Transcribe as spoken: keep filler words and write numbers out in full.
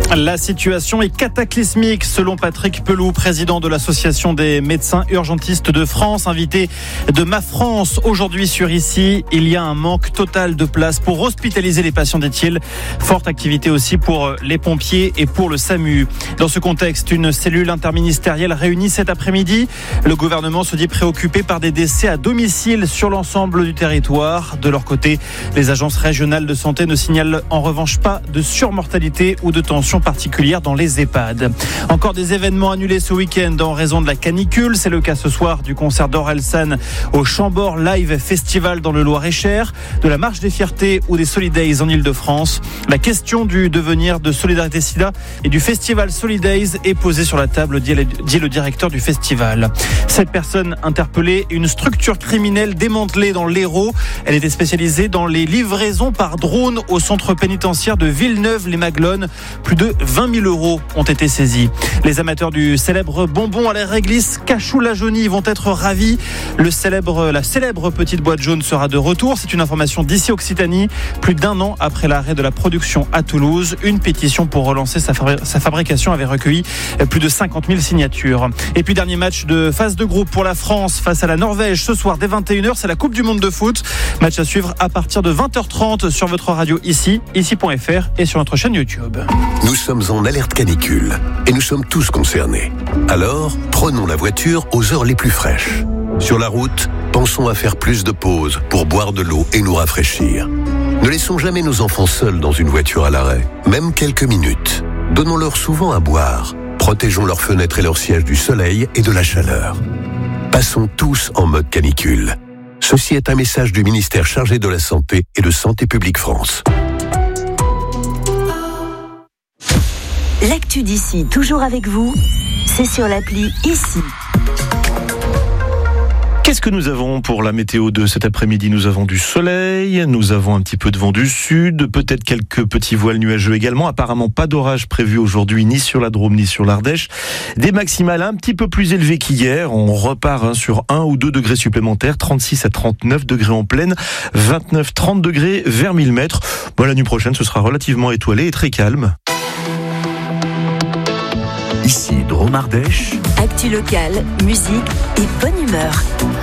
La situation est cataclysmique selon Patrick Pelloux, président de l'association des médecins urgentistes de France, invité de Ma France aujourd'hui sur Ici. Il y a un manque total de places pour hospitaliser les patients, dit-il. Forte activité aussi pour les pompiers et pour le SAMU. Dans ce contexte, une cellule interministérielle réunie cet après-midi. Le gouvernement se dit préoccupé par des décès à domicile sur l'ensemble du territoire. De leur côté, les agences régionales de santé ne signalent en revanche pas de surmortalité ou de tension particulière dans les EHPAD. Encore des événements annulés ce week-end en raison de la canicule. C'est le cas ce soir du concert d'Orelsan au Chambord Live Festival dans le Loir-et-Cher, de la Marche des Fiertés ou des Solidays en Ile-de-France. La question du devenir de Solidarité Sida et du festival Solidays est posée sur la table, dit le directeur du festival. Cette personne interpellée, une structure criminelle démantelée dans l'Hérault. Elle était spécialisée dans les livraisons par drone au centre pénitentiaire de Villeneuve-les-Maglones. Plus de vingt mille euros ont été saisis. Les amateurs du célèbre bonbon à la réglisse Cachou-la-Jaunie vont être ravis. Le célèbre, la célèbre petite boîte jaune sera de retour. C'est une information d'ici Occitanie. Plus d'un an après l'arrêt de la production à Toulouse, une pétition pour relancer sa, fabri- sa fabrication avait recueilli plus de cinquante mille signatures. Et puis dernier match de phase de groupe pour la France face à la Norvège ce soir dès vingt et une heures. C'est la Coupe du Monde de foot. Match à suivre à partir de vingt heures trente sur votre radio ici, ici point f r et sur notre chaîne YouTube. Nous sommes en alerte canicule et nous sommes tous concernés. Alors, prenons la voiture aux heures les plus fraîches. Sur la route, pensons à faire plus de pauses pour boire de l'eau et nous rafraîchir. Ne laissons jamais nos enfants seuls dans une voiture à l'arrêt, même quelques minutes. Donnons-leur souvent à boire. Protégeons leurs fenêtres et leurs sièges du soleil et de la chaleur. Passons tous en mode canicule. Ceci est un message du ministère chargé de la Santé et de Santé publique France. L'actu d'ici, toujours avec vous, c'est sur l'appli Ici. Qu'est-ce que nous avons pour la météo de cet après-midi ? Nous avons du soleil, nous avons un petit peu de vent du sud, peut-être quelques petits voiles nuageux également. Apparemment pas d'orage prévu aujourd'hui, ni sur la Drôme, ni sur l'Ardèche. Des maximales un petit peu plus élevées qu'hier. On repart hein, sur un ou deux degrés supplémentaires, trente-six à trente-neuf degrés en plaine, vingt-neuf à trente degrés vers mille mètres. Bon, la nuit prochaine, ce sera relativement étoilé et très calme. Ici, Drôme Ardèche. Actu locale, musique et bonne humeur.